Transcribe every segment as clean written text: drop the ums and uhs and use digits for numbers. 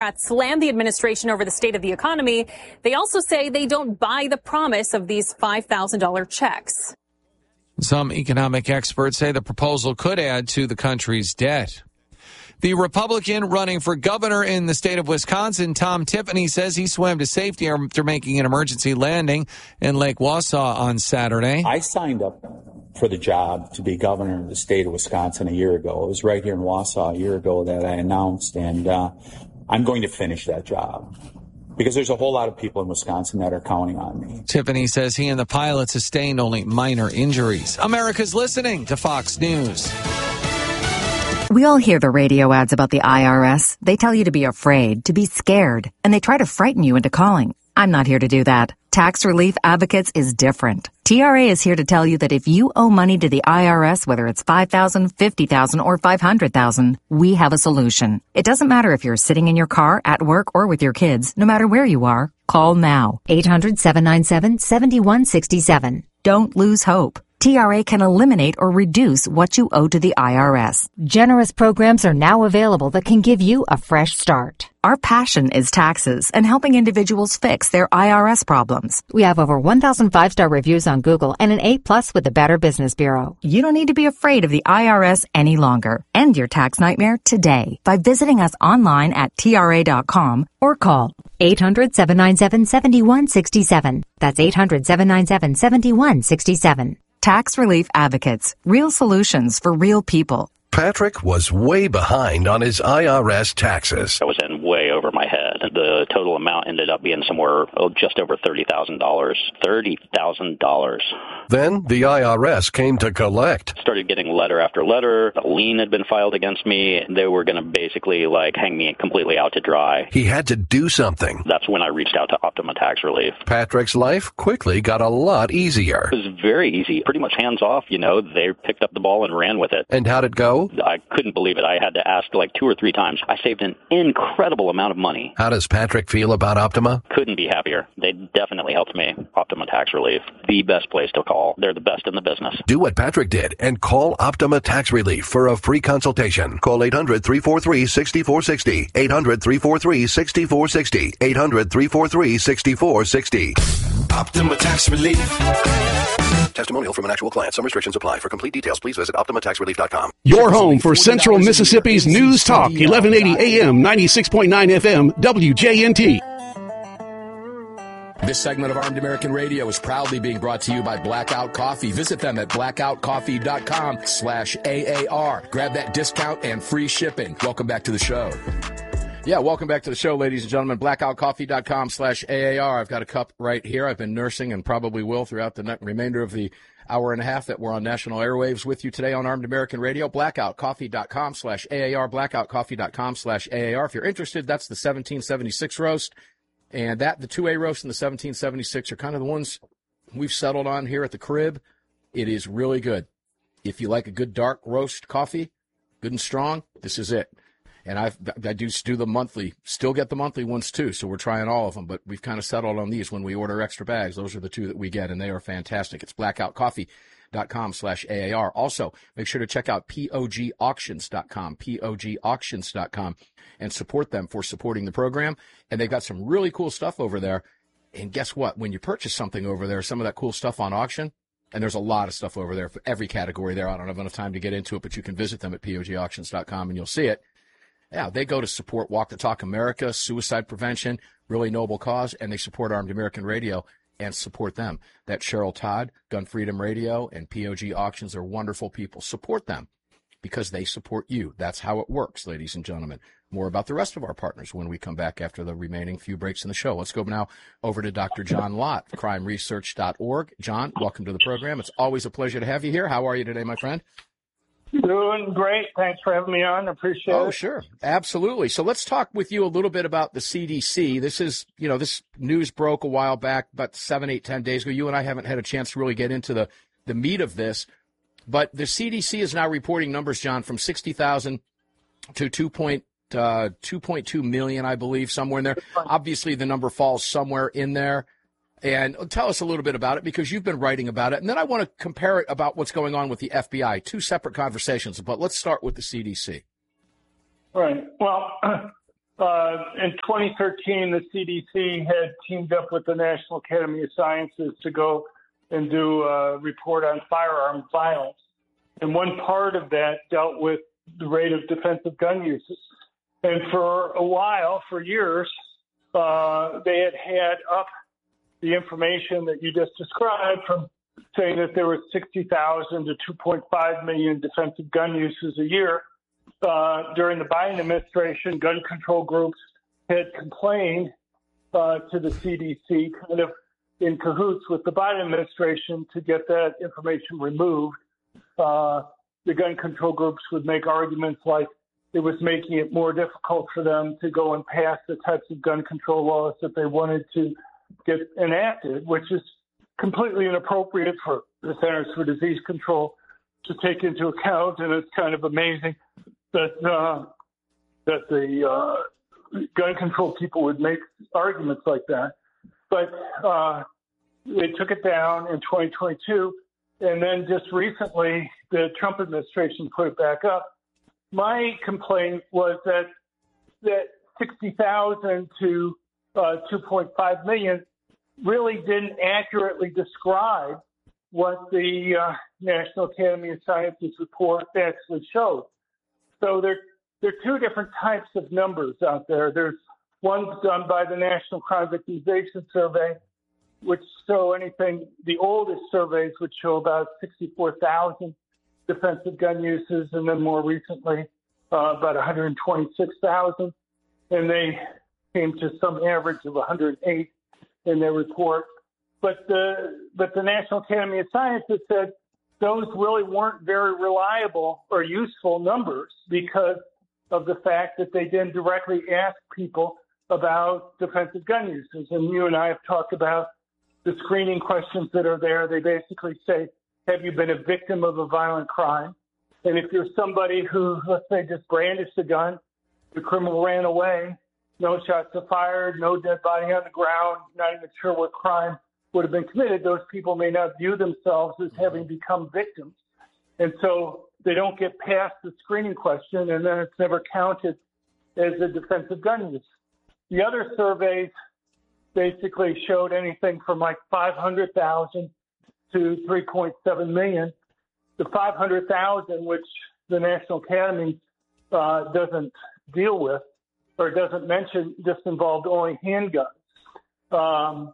Democrats slammed the administration over the state of the economy. They also say they don't buy the promise of these $5,000 checks. Some economic experts say the proposal could add to the country's debt. The Republican running for governor in the state of Wisconsin, Tom Tiffany, says he swam to safety after making an emergency landing in Lake Wausau on Saturday. I signed up for the job to be governor of the state of Wisconsin a year ago. It was right here in Wausau a year ago that I announced, and I'm going to finish that job because there's a whole lot of people in Wisconsin that are counting on me. Tiffany says he and the pilot sustained only minor injuries. America's listening to Fox News. We all hear the radio ads about the IRS. They tell you to be afraid, to be scared, and they try to frighten you into calling. I'm not here to do that. Tax Relief Advocates is different. TRA is here to tell you that if you owe money to the IRS, whether it's $5,000, $50,000, or $500,000, we have a solution. It doesn't matter if you're sitting in your car, at work, or with your kids. No matter where you are, call now. 800-797-7167. Don't lose hope. TRA can eliminate or reduce what you owe to the IRS. Generous programs are now available that can give you a fresh start. Our passion is taxes and helping individuals fix their IRS problems. We have over 1,000 5-star reviews on Google and an A+ with the Better Business Bureau. You don't need to be afraid of the IRS any longer. End your tax nightmare today by visiting us online at TRA.com or call 800-797-7167. That's 800-797-7167. Tax Relief Advocates. Real solutions for real people. Patrick was way behind on his IRS taxes. I was in way over my head. The total amount ended up being somewhere just over $30,000. $30,000. Then the IRS came to collect. Started getting letter after letter. A lien had been filed against me. They were going to basically hang me completely out to dry. He had to do something. That's when I reached out to Optima Tax Relief. Patrick's life quickly got a lot easier. It was very easy. Pretty much hands off, They picked up the ball and ran with it. And how'd it go? I couldn't believe it. I had to ask 2 or 3 times. I saved an incredible amount of money. How does Patrick feel about Optima? Couldn't be happier. They definitely helped me. Optima Tax Relief, the best place to call. They're the best in the business. Do what Patrick did and call Optima Tax Relief for a free consultation. Call 800-343-6460. 800-343-6460. 800-343-6460. Optima Tax Relief. Testimonial from an actual client. Some restrictions apply. For complete details, please visit OptimaTaxRelief.com. Your home for Central Mississippi's News Talk, 1180 AM, 96.9 FM, WJNT. This segment of Armed American Radio is proudly being brought to you by Blackout Coffee. Visit them at blackoutcoffee.com/AAR. Grab that discount and free shipping. Welcome back to the show. Yeah, welcome back to the show, ladies and gentlemen. BlackoutCoffee.com/AAR. I've got a cup right here. I've been nursing and probably will throughout the remainder of the hour and a half that we're on national airwaves with you today on Armed American Radio. BlackoutCoffee.com/AAR. BlackoutCoffee.com/AAR. If you're interested, that's the 1776 roast. And the 2A roast and the 1776 are kind of the ones we've settled on here at the crib. It is really good. If you like a good dark roast coffee, good and strong, this is it. And I do the monthly, still get the monthly ones too, so we're trying all of them, but we've kind of settled on these when we order extra bags. Those are the 2 that we get, and they are fantastic. It's blackoutcoffee.com/AAR. Also, make sure to check out POGauctions.com, POGauctions.com, and support them for supporting the program. And they've got some really cool stuff over there. And guess what? When you purchase something over there, some of that cool stuff on auction, and there's a lot of stuff over there for every category there. I don't have enough time to get into it, but you can visit them at POGauctions.com, and you'll see it. Yeah, they go to support Walk the Talk America, suicide prevention, really noble cause, and they support Armed American Radio and support them. That's Cheryl Todd, Gun Freedom Radio, and POG Auctions are wonderful people. Support them because they support you. That's how it works, ladies and gentlemen. More about the rest of our partners when we come back after the remaining few breaks in the show. Let's go now over to Dr. John Lott, crimeresearch.org. John, welcome to the program. It's always a pleasure to have you here. How are you today, my friend? Doing great. Thanks for having me on. Appreciate it. Oh, sure. Absolutely. So let's talk with you a little bit about the CDC. This is, this news broke a while back, about 7, 8, 10 days ago. You and I haven't had a chance to really get into the meat of this. But the CDC is now reporting numbers, John, from 60,000 to 2.2 million, I believe, somewhere in there. Obviously, the number falls somewhere in there. And tell us a little bit about it, because you've been writing about it. And then I want to compare it about what's going on with the FBI. 2 separate conversations, but let's start with the CDC. Right. Well, In 2013, the CDC had teamed up with the National Academy of Sciences to go and do a report on firearm violence. And one part of that dealt with the rate of defensive gun uses. And for a while, for years, they had up the information that you just described from saying that there was 60,000 to 2.5 million defensive gun uses a year. During the Biden administration, gun control groups had complained to the CDC, kind of in cahoots with the Biden administration, to get that information removed. The gun control groups would make arguments like it was making it more difficult for them to go and pass the types of gun control laws that they wanted to get enacted, which is completely inappropriate for the Centers for Disease Control to take into account. And it's kind of amazing that the gun control people would make arguments like that. But they took it down in 2022. And then just recently, the Trump administration put it back up. My complaint was that 60,000 to 2.5 million really didn't accurately describe what the National Academy of Sciences report actually showed. So there are two different types of numbers out there. There's one done by the National Crime Victimization Survey, which show anything, the oldest surveys would show about 64,000 defensive gun uses, and then more recently, about 126,000. And they came to some average of 108 in their report. But the National Academy of Sciences said those really weren't very reliable or useful numbers because of the fact that they didn't directly ask people about defensive gun uses. And you and I have talked about the screening questions that are there. They basically say, have you been a victim of a violent crime? And if you're somebody who, let's say, just brandished a gun, the criminal ran away, no shots are fired, no dead body on the ground, not even sure what crime would have been committed, those people may not view themselves as having become victims. And so they don't get past the screening question, and then it's never counted as a defensive gun use. The other surveys basically showed anything from like 500,000 to 3.7 million. The 500,000, which the National Academy doesn't deal with or doesn't mention, just involved only handguns.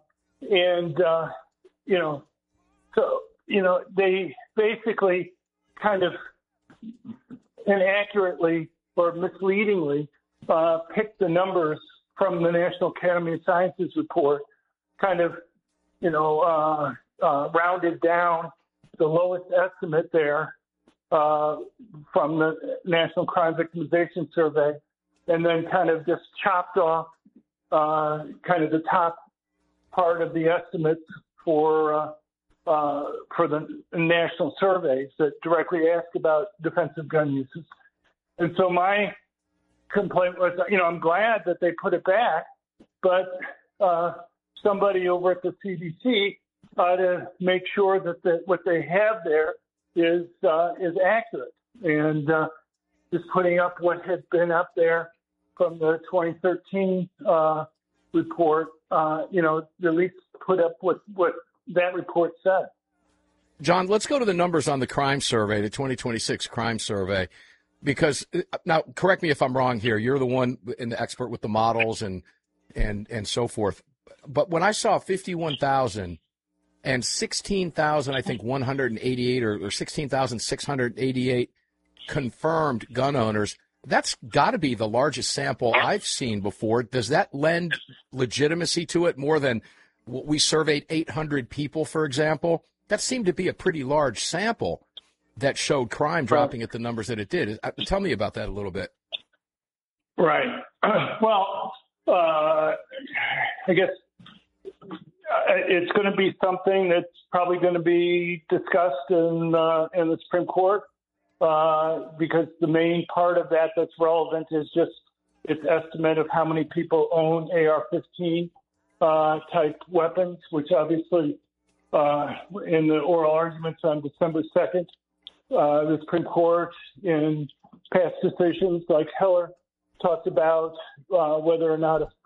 They basically kind of inaccurately or misleadingly picked the numbers from the National Academy of Sciences report, kind of, rounded down the lowest estimate there from the National Crime Victimization Survey, and then kind of just chopped off kind of the top part of the estimates for the national surveys that directly ask about defensive gun uses. And so my complaint was, I'm glad that they put it back, but somebody over at the CDC ought to make sure that what they have there is accurate. And just putting up what had been up there from the 2013 report, at least put up what that report said. John, let's go to the numbers on the crime survey, the 2026 crime survey, because now correct me if I'm wrong here. You're the one and the expert with the models and so forth. But when I saw 51,000 and 16,000, I think 188 or 16,688 confirmed gun owners, that's got to be the largest sample I've seen before. Does that lend legitimacy to it more than we surveyed 800 people, for example? That seemed to be a pretty large sample that showed crime dropping at the numbers that it did. Tell me about that a little bit. Right. Well, I guess it's going to be something that's probably going to be discussed in the Supreme Court because the main part of that that's relevant is just its estimate of how many people own AR-15 type weapons, which obviously in the oral arguments on December 2nd, the Supreme Court in past decisions like Heller talked about whether or not a